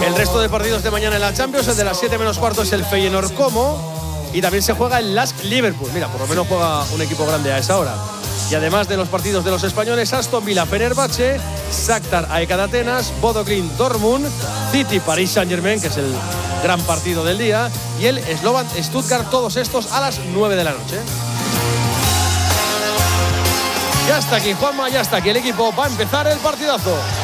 El resto de partidos de mañana en la Champions, el de las 7 menos cuarto es el Feyenoord Como. Y también se juega el Lask Liverpool. Mira, por lo menos juega un equipo grande a esa hora. Y además de los partidos de los españoles, Aston Villa Fenerbahce, Shakhtar AEK de Atenas, Bodo Glimt Dortmund, City Paris Saint-Germain, que es el gran partido del día, y el Slovan Stuttgart, todos estos a las 9 de la noche. Ya está aquí, Juanma, ya está aquí el equipo. Va a empezar el partidazo.